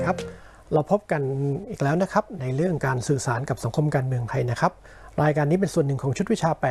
ครับเราพบกันอีกแล้วนะครับในเรื่องการสื่อสารกับสังคมการเมืองไทยนะครับรายการนี้เป็นส่วนหนึ่งของชุดวิชา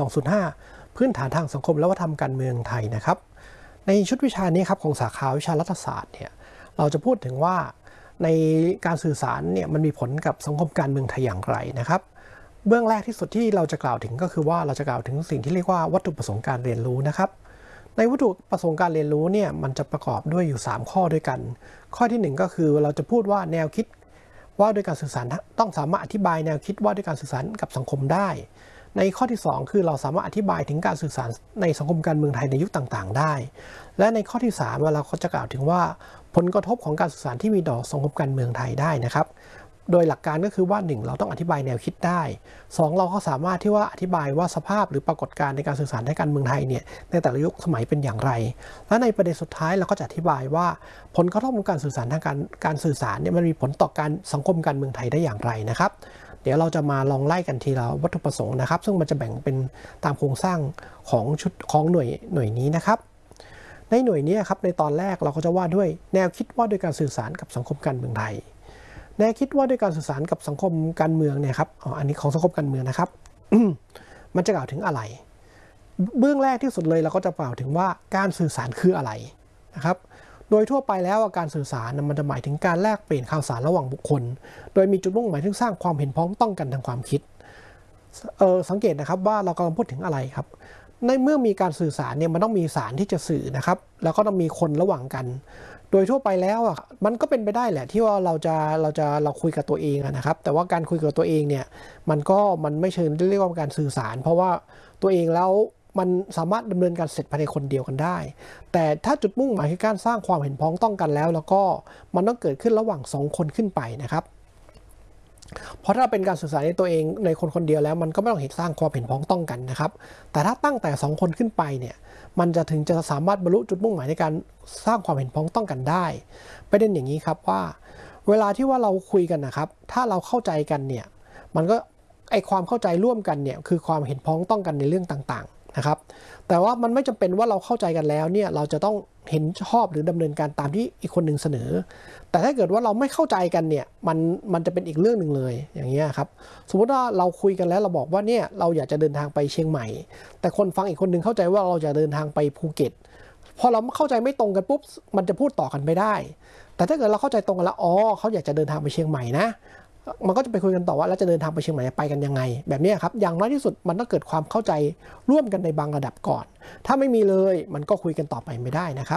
80205 พื้นฐานทางสังคมและวัฒนธรรมการเมืองไทยนะครับในชุดวิชานี้ครับของสาขาวิชารัฐศาสตร์เนี่ยเราจะพูดถึงว่าในการสื่อสารเนี่ยมันมีผลกับสังคมการเมืองไทยอย่างไรนะครับเบื้องแรกที่สุดที่เราจะกล่าวถึงก็คือว่าเราจะกล่าวถึงสิ่งที่เรียกว่าวัตถุประสงค์การเรียนรู้นะครับในวัตถุประสงค์การเรียนรู้เนี่ยมันจะประกอบด้วยอยู่3ข้อด้วยกันข้อที่1ก็คือเราจะพูดว่าแนวคิดว่าด้วยการสื่อสารต้องสามารถอธิบายแนวคิดว่าด้วยการสื่อสารกับสังคมได้ในข้อที่2คือเราสามารถอธิบายถึงการสื่อสารในสังคมการเมืองไทยในยุคต่างๆได้และในข้อที่3เราก็จะกล่าวถึงว่าผลกระทบของการสื่อสารที่มีต่อสังคมการเมืองไทยได้นะครับโดยหลักการก็คือว่า1เราต้องอธิบายแนวคิดได้2เราก็สามารถที่ว่าอธิบายว่าสภาพหรือปรากฏการณ์ในการสื่อสารในการเมืองไทยเนี่ยในแต่ละยุคสมัยเป็นอย่างไรและในประเด็นสุดท้ายเราก็จะอธิบายว่าผลกระทบของการสื่อสารทางการสื่อสารเนี่ยมันมีผลต่อการสังคมการเมืองไทยได้อย่างไรนะครับเดี๋ยวเราจะมาลองไล่กันทีละวัตถุประสงค์นะครับซึ่งมันจะแบ่งเป็นตามโครงสร้างของชุดของหน่วยนี้นะครับในหน่วยนี้ครับในตอนแรกเราก็จะว่าด้วยแนวคิดว่าด้วยการสื่อสารกับสังคมการเมืองไทยแนวคิดว่าด้วยการสื่อสารกับสังคมการเมืองเนี่ยครับอันนี้ของสังคมการเมืองนะครับ มันจะกล่าวถึงอะไรเบื้องแรกที่สุดเลยเราก็จะกล่าวถึงว่าการสื่อสารคืออะไรนะครับโดยทั่วไปแล้วการสื่อสารมันจะหมายถึงการแลกเปลี่ยนข่าวสารระหว่างบุคคลโดยมีจุดมุ่งหมายถึงสร้างความเห็นพ้องต้องกันทางความคิดสังเกตนะครับว่าเรากำลังพูดถึงอะไรครับในเมื่อมีการสื่อสารเนี่ยมันต้องมีสารที่จะสื่อนะครับแล้วก็ต้องมีคนระหว่างกันโดยทั่วไปแล้วมันก็เป็นไปได้แหละที่ว่าเราคุยกับตัวเองนะครับแต่ว่าการคุยกับตัวเองเนี่ยมันไม่เชิงเรียกว่าการสื่อสารเพราะว่าตัวเองแล้วมันสามารถดำเนินการเสร็จภายในคนเดียวกันได้แต่ถ้าจุดมุ่งหมายคือการสร้างความเห็นพ้องต้องกันแล้วก็มันต้องเกิดขึ้นระหว่าง2คนขึ้นไปนะครับเพราะถ้าเป็นการสื่อสารในตัวเองในคนเดียวแล้วมันก็ไม่ต้องเห็นสร้างความเห็นพ้องต้องกันนะครับแต่ถ้าตั้งแต่2คนขึ้นไปเนี่ยมันจะถึงจะสามารถบรรลุจุดมุ่งหมายในการสร้างความเห็นพ้องต้องกันได้ประเด็นอย่างนี้ครับว่าเวลาที่ว่าเราคุยกันนะครับถ้าเราเข้าใจกันเนี่ยมันก็ความเข้าใจร่วมกันเนี่ยคือความเห็นพ้องต้องกันในเรื่องต่างๆนะครับแต่ว่ามันไม่จำเป็นว่าเราเข้าใจกันแล้วเนี่ยเราจะต้องเห็นชอบหรือดำเนินการตามที่อีกคนหนึ่งเสนอแต่ถ้าเกิดว่าเราไม่เข้าใจกันเนี่ยมันจะเป็นอีกเรื่องหนึ่งเลยอย่างนี้ครับสมมติว่าเราคุยกันแล้วเราบอกว่าเนี่ยเราอยากจะเดินทางไปเชียงใหม่แต่คนฟังอีกคนหนึ่งเข้าใจว่าเราจะเดินทางไปภูเก็ตพอเราเข้าใจไม่ตรงกันปุ๊บมันจะพูดต่อกันไม่ได้แต่ถ้าเกิดเราเข้าใจตรงกันแล้วเขาอยากจะเดินทางไปเชียงใหม่นะมันก็จะไปคุยกันต่อว่าแล้วจะเดินทางไปเชียงใหม่ไปกันยังไงแบบนี้ครับอย่างน้อยที่สุดมันต้องเกิดความเข้าใจร่วมกันในบางระดับก่อนถ้าไม่มีเลยมันก็คุยกันต่อไปไม่ได้นะครับ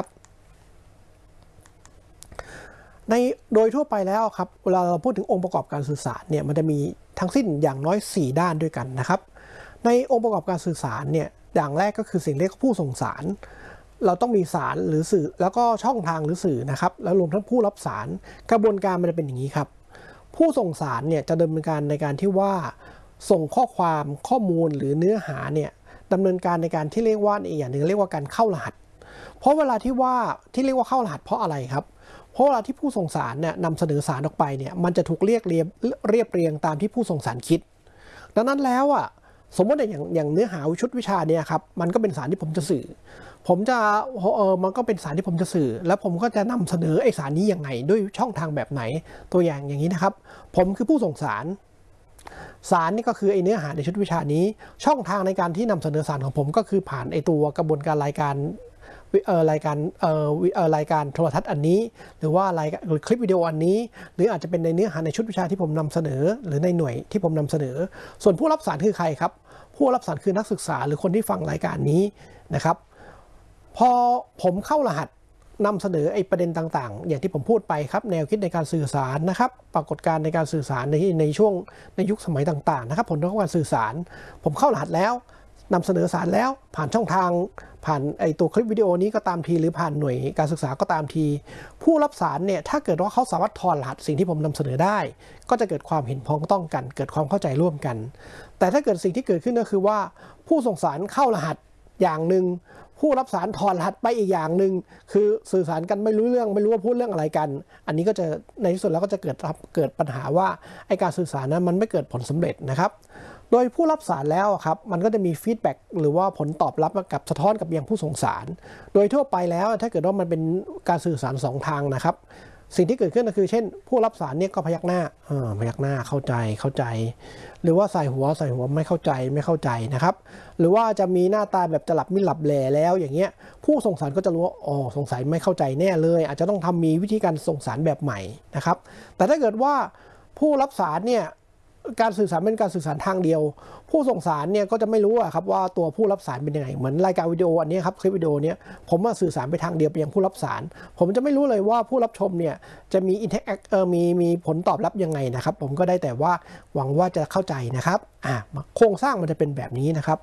โดยทั่วไปแล้วครับเวลาเราพูดถึงองค์ประกอบการสื่อสารเนี่ยมันจะมีทั้งสิ้นอย่างน้อย4ด้านด้วยกันนะครับในองค์ประกอบการสื่อสารเนี่ยอย่างแรกก็คือสิ่งเรียกผู้ส่งสารเราต้องมีสารหรือสื่อแล้วก็ช่องทางหรือสื่อนะครับแล้วรวมทั้งผู้รับสารกระบวนการมันจะเป็นอย่างนี้ครับผู้ส่งสารเนี่ยจะดำเนินการในการที่ว่าส่งข้อความข้อมูลหรือเนื้อหาเนี่ยดำเนินการในการที่เรียกว่าอีกอย่างหนึ่งเรียกว่าการเข้ารหัสเพราะเวลาที่เรียกว่าเข้ารหัสเพราะอะไรครับเพราะเวลาที่ผู้ส่งสารเนี่ยนำเสนอสารออกไปเนี่ยมันจะถูกเรียบเรียงตามที่ผู้ส่งสารคิดดังนั้นแล้วสมมติอย่างเนื้อหาชุดวิชาเนี่ยครับมันก็เป็นสารที่ผมจะสื่อมันก็เป็นสารที่ผมจะสื่อแล้วผมก็จะนำเสนอไอ้สารนี้ยังไงด้วยช่องทางแบบไหนตัวอย่างอย่างนี้นะครับผมคือผู้ส่งสารนี่ก็คือไอ้เนื้อหาในชุดวิชานี้ช่องทางในการที่นำเสนอสารของผมก็คือผ่านไอ้ตัวกระบวนการรายการโทรทัศน์อันนี้หรือว่าหรือคลิปวิดีโออันนี้หรืออาจจะเป็นในเนื้อหาในชุดวิชาที่ผมนำเสนอหรือในหน่วยที่ผมนำเสนอส่วนผู้รับสารคือใครครับผู้รับสารคือนักศึกษาหรือคนที่ฟังรายการนี้นะครับพอผมเข้ารหัสนำเสนอไอ้ประเด็นต่างๆอย่างที่ผมพูดไปครับแนวคิดในการสื่อสารนะครับปรากฏการณ์ในการสื่อสารในยุคสมัยต่างๆนะครับผลของการสื่อสารผมเข้ารหัสแล้วนำเสนอสารแล้วผ่านช่องทางผ่านไอตัวคลิปวิดีโอนี้ก็ตามทีหรือผ่านหน่วยการศึกษาก็ตามทีผู้รับสารเนี่ยถ้าเกิดว่าเขาสามารถถอดรหัสสิ่งที่ผมนำเสนอได้ก็จะเกิดความเห็นพ้องต้องกันเกิดความเข้าใจร่วมกันแต่ถ้าเกิดสิ่งที่เกิดขึ้นก็คือว่าผู้ส่งสารเข้ารหัสอย่างหนึ่งผู้รับสารถอดรหัสไปอีกอย่างหนึ่งคือสื่อสารกันไม่รู้เรื่องไม่รู้ว่าพูดเรื่องอะไรกันอันนี้ก็จะในที่สุดแล้วก็จะเกิดปัญหาว่าไอการสื่อสารนั้นมันไม่เกิดผลสำเร็จนะครับโดยผู้รับสารแล้วครับมันก็จะมีฟีดแบ็กหรือว่าผลตอบรับกับสะท้อนกับยังผู้ส่งสารโดยทั่วไปแล้วถ้าเกิดว่ามันเป็นการสื่อสาร2ทางนะครับสิ่งที่เกิดขึ้นก็คือเช่นผู้รับสารเนี่ยก็พยักหน้าพยักหน้าเข้าใจหรือว่าใส่หัวไม่เข้าใจนะครับหรือว่าจะมีหน้าตาแบบจะหลับไม่หลับแหล่แล้วอย่างเงี้ยผู้ส่งสารก็จะรู้ว่าสงสัยไม่เข้าใจแน่เลยอาจจะต้องมีวิธีการส่งสารแบบใหม่นะครับแต่ถ้าเกิดว่าผู้รับสารเนี่ยการสื่อสารเป็นการสื่อสารทางเดียวผู้ส่งสารเนี่ยก็จะไม่รู้ครับว่าตัวผู้รับสารเป็นยังไงเหมือนรายการวิดีโออันนี้ครับคลิปวิดีโอเนี้ยผมสื่อสารไปทางเดียวไปยังผู้รับสารผมจะไม่รู้เลยว่าผู้รับชมเนี่ยจะมีมีผลตอบรับยังไงนะครับผมก็ได้แต่ว่าหวังว่าจะเข้าใจนะครับโครงสร้างมันจะเป็นแบบนี้นะครับ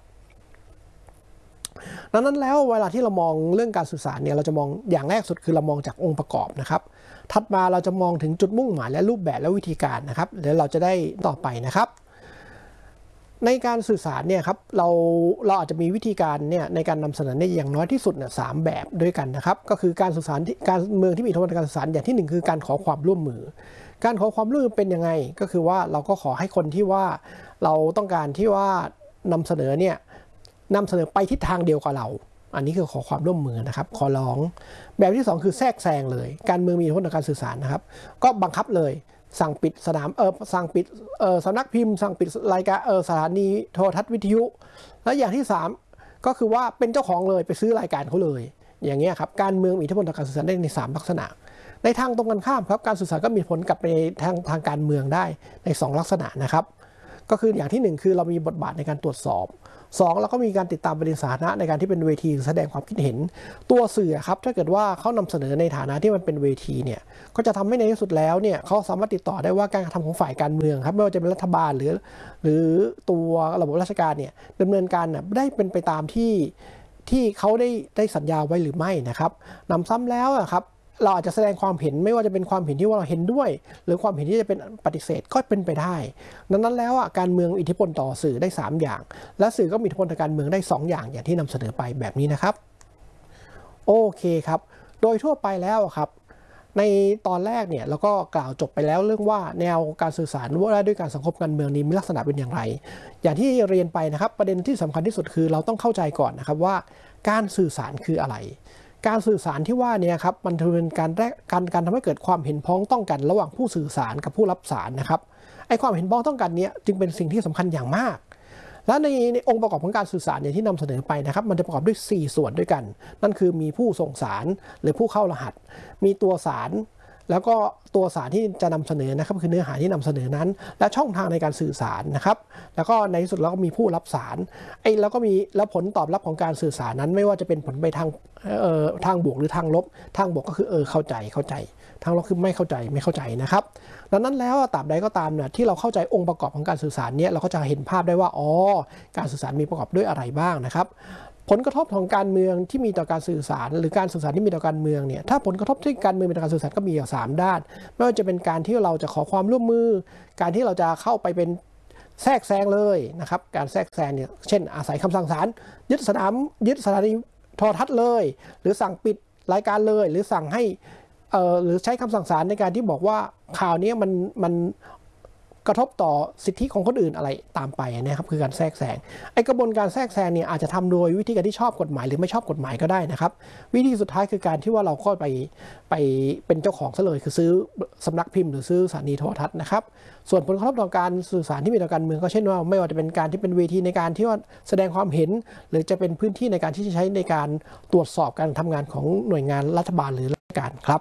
ดังนั้นแล้วเวลาที่เรามองเรื่องการสื่อสารเนี่ยเราจะมองอย่างแรกสุดคือเรามองจากองค์ประกอบนะครับถัดมาเราจะมองถึงจุดมุ่งหมายและรูปแบบและวิธีการนะครับเดี๋ยวเราจะได้ต่อไปนะครับในการสื่อสารเนี่ยครับเราอาจจะมีวิธีการเนี่ยในการนำเสนอเนี่ยอย่างน้อยที่สุดเนี่ย3แบบด้วยกันนะครับก็คือการสื่อสารการเมืองที่มีอิทธิพลในการสื่อสารอย่างที่1คือการขอความร่วมมือการขอความร่วมมือเป็นยังไงก็คือว่าเราก็ขอให้คนที่ว่าเราต้องการที่ว่านำเสนอไปทิศทางเดียวกับเราอันนี้คือขอความร่วมมือนะครับขอร้องแบบที่2คือแทรกแซงเลยการเมืองมีอิทธิพลในการสื่อสารนะครับก็บังคับเลยสั่งปิดสนามสั่งปิดสำนักพิมพ์สั่งปิดรายการสถานีโทรทัศน์วิทยุและอย่างที่3ก็คือว่าเป็นเจ้าของเลยไปซื้อรายการเขาเลยอย่างเงี้ยครับการเมืองมีอิทธิพลต่อการสื่อสารได้ใน3ลักษณะในทางตรงกันข้ามครับการสื่อสารก็มีผลกลับไปทางการเมืองได้ใน2ลักษณะนะครับก็คืออย่างที่1คือเรามีบทบาทในการตรวจสอบ2เราก็มีการติดตามประเด็นสาธารณะในการที่เป็นเวทีแสดงความคิดเห็นตัวสื่อครับถ้าเกิดว่าเขานำเสนอในฐานะที่มันเป็นเวทีเนี่ยก็จะทำให้ในที่สุดแล้วเนี่ยเขาสามารถติดต่อได้ว่าการกระทำของฝ่ายการเมืองครับไม่ว่าจะเป็นรัฐบาลหรือตัวระบบราชการเนี่ยดำเนินการได้เป็นไปตามที่เขาได้สัญญาไว้หรือไม่นะครับนำซ้ำแล้วครับเราอาจจะแสดงความเห็นไม่ว่าจะเป็นความเห็นที่ว่าเราเห็นด้วยหรือความเห็นที่จะเป็นปฏิเสธก็เป็นไปได้ดังนั้นแล้วการเมืองอิทธิพลต่อสื่อได้3อย่างและสื่อก็มีอิทธิพลต่อการเมืองได้2อย่างอย่างที่นำเสนอไปแบบนี้นะครับโอเคครับโดยทั่วไปแล้วครับในตอนแรกเนี่ยเราก็กล่าวจบไปแล้วเรื่องว่าแนวการสื่อสารว่าด้วยการสังคมการเมืองนี้มีลักษณะเป็นอย่างไรอย่างที่เรียนไปนะครับประเด็นที่สำคัญที่สุดคือเราต้องเข้าใจก่อนนะครับว่าการสื่อสารคืออะไรการสื่อสารที่ว่าเนี่ยครับมันเป็นการทำให้เกิดความเห็นพ้องต้องกันระหว่างผู้สื่อสารกับผู้รับสารนะครับไอ้ความเห็นพ้องต้องกันเนี้ยจึงเป็นสิ่งที่สำคัญอย่างมากและในองค์ประกอบของการสื่อสารอย่างที่นำเสนอไปนะครับมันจะประกอบด้วย4ส่วนด้วยกันนั่นคือมีผู้ส่งสารหรือผู้เข้ารหัสมีตัวสารแล้วก็ตัวสารที่จะนำเสนอนะครับคือเนื้อหาที่นำเสนอนั้นและช่องทางในการสื่อสารนะครับแล้วก็ในที่สุดเราก็มีผู้รับสารแล้วก็มีแล้วผลตอบรับของการสื่อสารนั้นไม่ว่าจะเป็นผลไปทางบวกหรือทางลบทางบวกก็คือเข้าใจทางลบคือไม่เข้าใจนะครับดังนั้นแล้วตราบใดก็ตามเนี่ยที่เราเข้าใจองค์ประกอบของการสื่อสารเนี่ยเราก็จะเห็นภาพได้ว่าการสื่อสารมีประกอบด้วยอะไรบ้างนะครับผลกระทบของการเมืองที่มีต่อการสื่อสารหรือการสื่อสารที่มีต่อการเมืองเนี่ยถ้าผลกระทบที่การเมืองมีต่อการสื่อสารก็มีอยู่3ด้านไม่ว่าจะเป็นการที่เราจะขอความร่วมมือการที่เราจะเข้าไปเป็นแทรกแซงเลยนะครับการแทรกแซงเนี่ยเช่นอาศัยคำสั่งศาลยึดสถานีโทรทัศน์เลยหรือสั่งปิดรายการเลยหรือสั่งให้หรือใช้คำสั่งศาลในการที่บอกว่าข่าวนี้มันกระทบต่อสิทธิของคนอื่นอะไรตามไปนะครับคือการแทรกแซงไอกระบวนการแทรกแซงเนี่ยอาจจะทำโดยวิธีการที่ชอบกฎหมายหรือไม่ชอบกฎหมายก็ได้นะครับวิธีสุดท้ายคือการที่ว่าเราก็ไปเป็นเจ้าของซะเลยคือซื้อสำนักพิมพ์หรือซื้อสถานีโทรทัศน์นะครับส่วนผลกระทบต่อการสื่อสารที่มีต่อการเมืองก็เช่นว่าไม่ว่าจะเป็นการที่เป็นเวทีในการที่ว่าแสดงความเห็นหรือจะเป็นพื้นที่ในการที่จะใช้ในการตรวจสอบการทำงานของหน่วยงานรัฐบาลหรือราชการครับ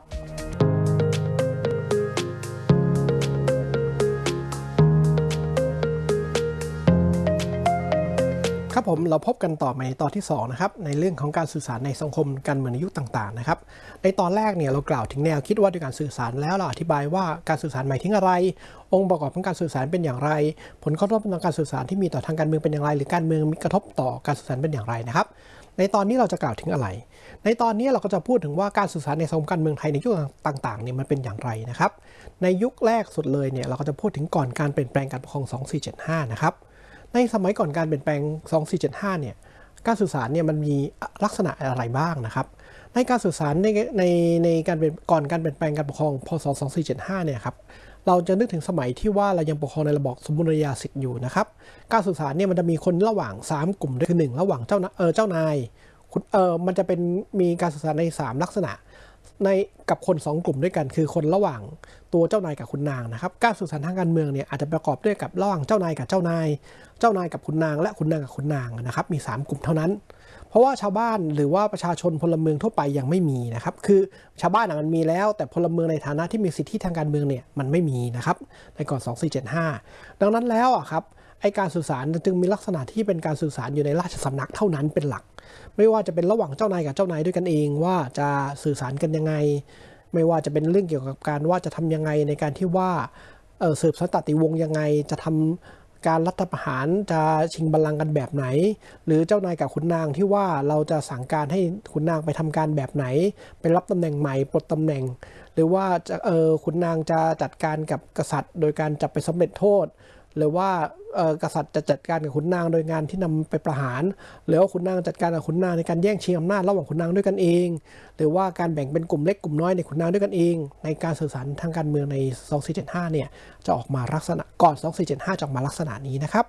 ครับผมเราพบกันต่อในตอนที่2นะครับในเรื่องของการสื่อสารในสังคมการเมืองในยุคต่างๆนะครับในตอนแรกเนี่ยเรากล่าวถึงแนวคิดว่าด้วยการสื่อสารแล้วเราอธิบายว่าการสื่อสารหมายถึงอะไรองค์ประกอบของการสื่อสารเป็นอย่างไรผลกระทบทางการสื่อสารที่มีต่อทางการเมืองเป็นอย่างไรหรือการเมืองมีกระทบต่อการสื่อสารเป็นอย่างไรนะครับในตอนนี้เราจะกล่าวถึงอะไรในตอนนี้เราก็จะพูดถึงว่าการสื่อสารในสังคมการเมืองไทยในยุคต่างๆเนี่ยมันเป็นอย่างไรนะครับในยุคแรกสุดเลยเนี่ยเราก็จะพูดถึงก่อนการเปลี่ยนแปลงการปกครอง2475นะครับในสมัยก่อนการเปลี่ยนแปลง2475เนี่ยการสื่อสารเนี่ยมันมีลักษณะอะไรบ้างนะครับในการสื่อสารในการเป็นก่อนการเปลี่ยนแปลงการปกครองพศ2475เนี่ยครับเราจะนึกถึงสมัยที่ว่าเรายังปกครองในระบอบสมบูรณาญาสิทธิ์อยู่นะครับการสื่อสารเนี่ยมันจะมีคนระหว่าง3กลุ่มด้วยคือ1ระหว่างเจ้านายมันจะเป็นมีการสื่อสารใน3ลักษณะในกับคน2กลุ่มด้วยกันคือคนระหว่างตัวเจ้านายกับคุณนางนะครับการสื่อสารทางการเมืองเนี่ยอาจจะประกอบด้วยกับระหว่างเจ้านายกับเจ้านายเจ้านายกับคุณนางและคุณนางกับคุณนางนะครับมี3กลุ่มเท่านั้นเพราะว่าชาวบ้านหรือว่าประชาชนพลเมืองทั่วไปยังไม่มีนะครับคือชาวบ้านมันมีแล้วแต่พลเมืองในฐานะที่มีสิทธิทางการเมืองเนี่ยมันไม่มีนะครับในก่อน2475ดังนั้นแล้วครับไอการสื่อสารจึงมีลักษณะที่เป็นการสื่อสารอยู่ในราชสำนักเท่านั้นเป็นหลักไม่ว่าจะเป็นระหว่างเจ้านายกับเจ้านายด้วยกันเองว่าจะสื่อสารกันยังไงไม่ว่าจะเป็นเรื่องเกี่ยวกับการว่าจะทำยังไงในการที่ว่าสืบสันตติวงศ์ยังไงจะทำการรัฐประหารจะชิงบัลลังก์กันแบบไหนหรือเจ้านายกับขุนนางที่ว่าเราจะสั่งการให้ขุนนางไปทำการแบบไหนไปรับตำแหน่งใหม่ปลดตำแหน่งหรือว่าจะขุนนางจะจัดการกับกษัตริย์โดยการจับไปสำเร็จโทษหรือว่ากษัตริย์จะจัดการกับขุนนางโดยงานที่นำไปประหารหรือว่าขุนนางจัดการกับขุนนางในการแย่งชิงอำนาจระหว่างขุนนางด้วยกันเองหรือว่าการแบ่งเป็นกลุ่มเล็กกลุ่มน้อยในขุนนางด้วยกันเองในการสื่อสารทางการเมืองใน2475เนี่ยจะออกมาลักษณะก่อน2475จะออกมาลักษณะนี้นะครับ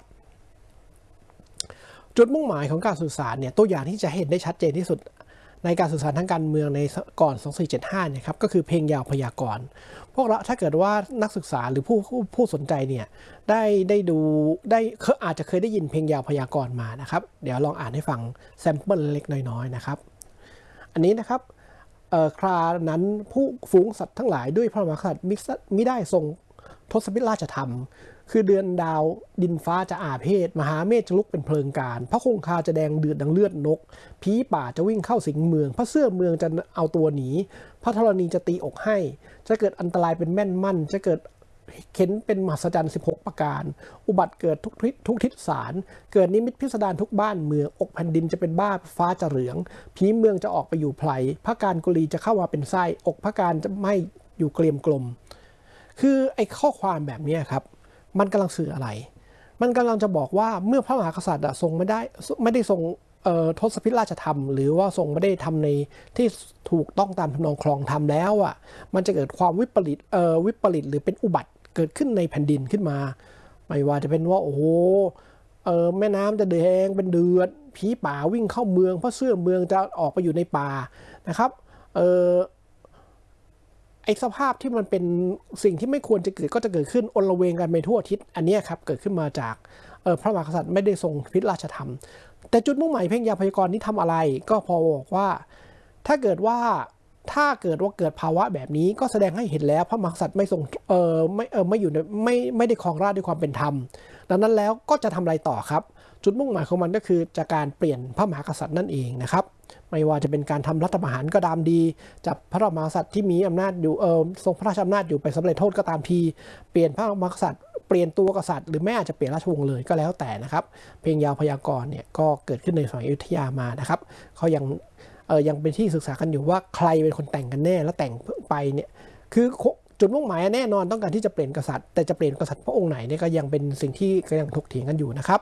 จุดมุ่งหมายของการสื่อสารเนี่ยตัวอย่างที่จะเห็นได้ชัดเจนที่สุดในการสื่อสารทางการเมืองในก่อน2475เนี่ยครับก็คือเพลงยาวพยากรณ์พวกเราถ้าเกิดว่านักศึกษาหรือผู้สนใจเนี่ยได้ดูได้อาจจะเคยได้ยินเพลงยาวพยากรณ์มานะครับเดี๋ยวลองอ่านให้ฟังแซมเปิลเล็กน้อยๆนะครับอันนี้นะครับครานั้นผู้ฝูงสัตว์ทั้งหลายด้วยพระมหากษัตริย์มิได้ทรงทศพิธราชธรรมคือเดือนดาวดินฟ้าจะอาเพศมหาเมฆจะลุกเป็นเพลิงการพระคงคาจะแดงเดือดดังเลือดนกผีป่าจะวิ่งเข้าสิงเมืองพระเสื้อเมืองจะเอาตัวหนีพระธรณีจะตีอกให้จะเกิดอันตรายเป็นแม่นมั่นจะเกิดเข็นเป็นมหัศจรรย์16ประการอุบัติเกิดทุกทิศสารเกิดนิมิตพิสดารทุกบ้านเมืองอกแผ่นดินจะเป็นบ้าฟ้าจะเหลืองผีเมืองจะออกไปอยู่ไพรพระการกุลีจะเข้ามาเป็นไส้อกพระการจะไม่อยู่เกลียมกลมคือไอ้ข้อความแบบนี้ครับมันกำลังสื่ออะไรมันกำลังจะบอกว่าเมื่อพระมหากษัตริย์ทรงไม่ได้ทรงทศพิธราชธรรมหรือว่าทรงไม่ได้ทำในที่ถูกต้องตามทำนองครองธรรมแล้วมันจะเกิดความวิปริตหรือเป็นอุบัติเกิดขึ้นในแผ่นดินขึ้นมาไม่ว่าจะเป็นว่าโอ้โหแม่น้ำจะแดงเป็นเดือดผีป่าวิ่งเข้าเมืองพระเสื้อเมืองจะออกไปอยู่ในป่านะครับไอ้สภาพที่มันเป็นสิ่งที่ไม่ควรจะเกิดก็จะเกิดขึ้นอลเวงกันไปทั่วทิศอันนี้ครับเกิดขึ้นมาจากพระมหากษัตริย์ไม่ได้ทรงพิธราชธรรมแต่จุดมุ่งหมายเพลงยาวพยากรณ์นี้ทำอะไรก็พอบอกว่าถ้าเกิดว่าเกิดภาวะแบบนี้ก็แสดงให้เห็นแล้วพระมหากษัตริย์ไม่ทรงไม่อยู่ในไม่ได้ครองราชย์ด้วยความเป็นธรรมดังนั้นแล้วก็จะทำอะไรต่อครับจุดมุ่งหมายของมันก็คือจากการเปลี่ยนพระมหากษัตริย์นั่นเองนะครับไม่ว่าจะเป็นการทำรัฐประหารก็ตามดีจับพระมหากษัตริย์ที่มีอำนาจอยู่ทรงพระราชอำนาจอยู่ไปสำเร็จโทษก็ตามทีเปลี่ยนพระมหากษัตริย์เปลี่ยนตัวกษัตริย์หรือแม้อาจจะเปลี่ยนราชวงศ์เลยก็แล้วแต่นะครับเพลงยาวพยากรณ์เนี่ยก็เกิดขึ้นในสมัยอยุธยามานะครับเขายังเป็นที่ศึกษากันอยู่ว่าใครเป็นคนแต่งกันแน่แล้วแต่งไปเนี่ยคือจุดมุ่งหมายแน่นอนต้องการที่จะเปลี่ยนกษัตริย์แต่จะเปลี่ยนกษัตริย์พระองค์ไหนเนี่ยก็ยังเป็นสิ่งที่ก็ยังถกเถียงกันอยู่นะครับ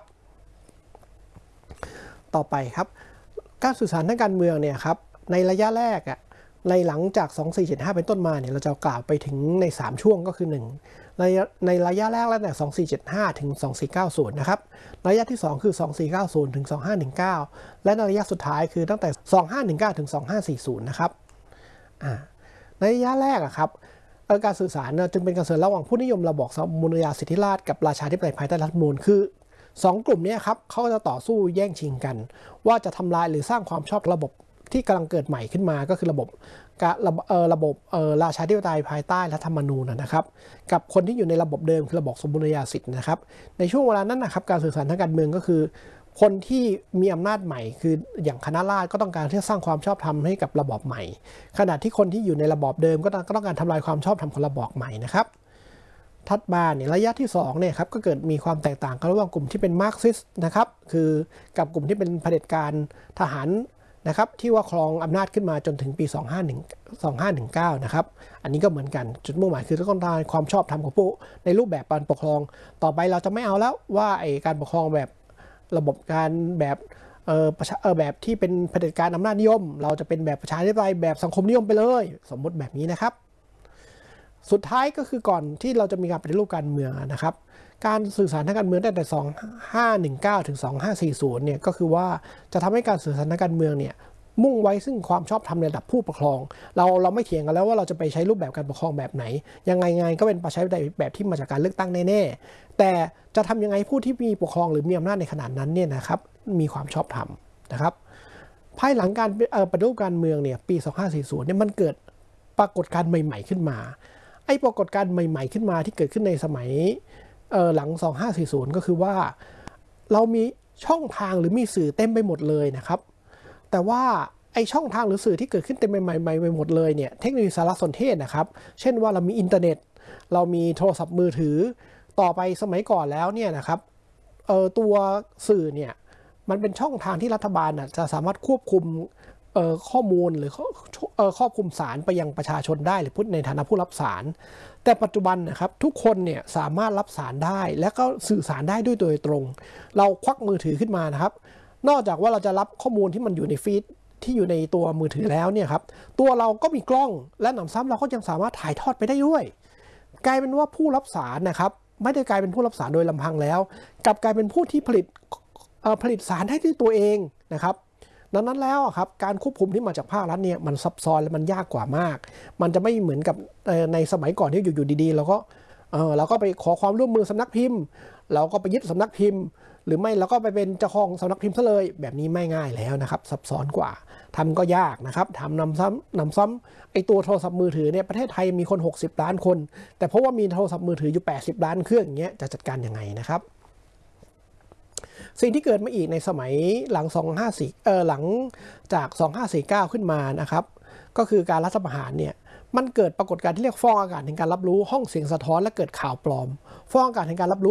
ต่อไปครับการสื่อสารทางการเมืองเนี่ยครับในระยะแรกในหลังจาก2475เป็นต้นมาเนี่ยเราจะกล่าวไปถึงใน3ช่วงก็คือ1ในระยะแรกแล้วเนี่ย2475ถึง2490นะครับระยะที่2คือ2490ถึง2519และในระยะสุดท้ายคือตั้งแต่2519ถึง2540นะครับในระยะแรกครับการสื่อสารจึงเป็นการสื่อระหว่างผู้นิยมระบอบสมบูรณาสิทธิราชย์กับราชาธิปไตยภายใต้รัฐธรรมนูญคือ2กลุ่มนี้ครับเขาจะต่อสู้แย่งชิงกันว่าจะทำลายหรือสร้างความชอบระบบที่กำลังเกิดใหม่ขึ้นมาก็คือระบบราชาธิปไตยภายใต้รัฐธรรมนูญนะครับกับคนที่อยู่ในระบบเดิมคือระบบสมบูรณาสิทธินะครับในช่วงเวลานั้นนะครับการสื่อสารทางการเมืองก็คือคนที่มีอำนาจใหม่คืออย่างคณะราษฎรก็ต้องการที่จะสร้างความชอบธรรมให้กับระบอบใหม่ขณะที่คนที่อยู่ในระบอบเดิมก็ต้องการทำลายความชอบธรรมของระบอบใหม่นะครับถัดมาเนี่ยระยะที่2เนี่ยครับก็เกิดมีความแตกต่างกันระหว่างกลุ่มที่เป็นมาร์กซิสต์นะครับคือกับกลุ่มที่เป็นเผด็จการทหารนะครับที่ว่าครองอำนาจขึ้นมาจนถึงปี2519นะครับอันนี้ก็เหมือนกันจุดมุ่งหมายคือต้องการความชอบธรรมของผู้ในรูปแบบการปกครองต่อไปเราจะไม่เอาแล้วว่าไอ้การปกครองแบบระบบการแบบแบบที่เป็นเผด็จการอำนาจนิยมเราจะเป็นแบบประชาธิปไตยแบบสังคมนิยมไปเลยสมมติแบบนี้นะครับสุดท้ายก็คือก่อนที่เราจะมีการปฏิรูปการเมืองนะครับการสื่อสารทางการเมืองตั้งแต่2519ถึง2540เนี่ยก็คือว่าจะทำให้การสื่อสารทางการเมืองเนี่ยมุ่งไว้ซึ่งความชอบธรรมในระดับผู้ปกครองเราไม่เถียงกันแล้วว่าเราจะไปใช้รูปแบบการปกครองแบบไหนยังไงก็เป็นประชาธิปไตยแบบที่มาจากการเลือกตั้งแน่ๆแต่จะทำยังไงผู้ที่มีปกครองหรือมีอำนาจในขนาดนั้นเนี่ยนะครับมีความชอบธรรมนะครับภายหลังการปฏิรูปการเมืองเนี่ยปี2540เนี่ยมันเกิดปรากฏการณ์ใหม่ๆขึ้นมาไอ้ปรากฏการณ์ใหม่ๆขึ้นมาที่เกิดขึ้นในสมัยหลัง2540ก็คือว่าเรามีช่องทางหรือมีสื่อเต็มไปหมดเลยนะครับแต่ว่าไอช่องทางหรือสื่อที่เกิดขึ้นเต็มใหม่ๆไปหมดเลยเนี่ยเทคโนโลยีสารสนเทศนะครับเช่นว่าเรามีอินเทอร์เน็ตเรามีโทรศัพท์มือถือต่อไปสมัยก่อนแล้วเนี่ยนะครับตัวสื่อเนี่ยมันเป็นช่องทางที่รัฐบาลจะสามารถควบคุมข้อมูลหรือครอบคลุมสารไปยังประชาชนได้หรือพูดในฐานะผู้รับสารแต่ปัจจุบันนะครับทุกคนเนี่ยสามารถรับสารได้และก็สื่อสารได้ด้วยโดยตรงเราควักมือถือขึ้นมานะครับนอกจากว่าเราจะรับข้อมูลที่มันอยู่ในฟีดที่อยู่ในตัวมือถือแล้วเนี่ยครับตัวเราก็มีกล้องและหนำซ้ำเราก็ยังสามารถถ่ายทอดไปได้ด้วยกลายเป็นว่าผู้รับสารนะครับไม่ได้กลายเป็นผู้รับสารโดยลำพังแล้วกลับกลายเป็นผู้ที่ผลิตสารให้ด้วยตัวเองนะครับดังนั้นแล้วครับการควบคุมที่มาจากภาครัฐเนี่ยมันซับซ้อนและมันยากกว่ามากมันจะไม่เหมือนกับในสมัยก่อนที่อยู่ดีๆเราก็ไปขอความร่วมมือสำนักพิมพ์เราก็ไปยึดสำนักพิมพ์หรือไม่เราก็ไปเป็นเจ้าของสำนักพิมพ์ซะเลยแบบนี้ไม่ง่ายแล้วนะครับซับซ้อนกว่าทำก็ยากนะครับทำนำซ้ำไอตัวโทรศัพท์มือถือเนี่ยประเทศไทยมีคน60 ล้านคนแต่เพราะว่ามีโทรศัพท์มือถืออยู่80 ล้านเครื่องอย่างเงี้ยจะจัดการยังไงนะครับสิ่งที่เกิดมาอีกในสมัยหลังหลังจาก2549ขึ้นมานะครับก็คือการรัฐประหารเนี่ยมันเกิดปรากฏการณ์ที่เรียกฟองอากาศแห่งการรับรู้ห้องเสียงสะท้อนและเกิดข่าวปลอมฟองอากาศแห่งการรับรู้